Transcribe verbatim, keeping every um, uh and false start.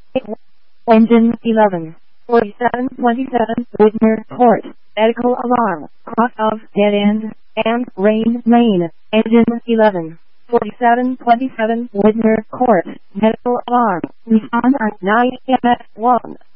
Engine eleven. forty-seven twenty-seven Whitmer Court. Medical alarm. Cross of dead end. And rain main. Engine eleven. forty-seven twenty-seven Whitmer Court. Medical alarm. Respond at nine M S one.